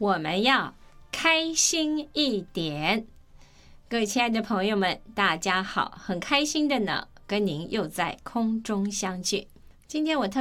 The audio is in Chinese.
我们要开心一点。各位亲爱的朋友们，大家好，很开心的呢，跟您又在空中相见。今天我特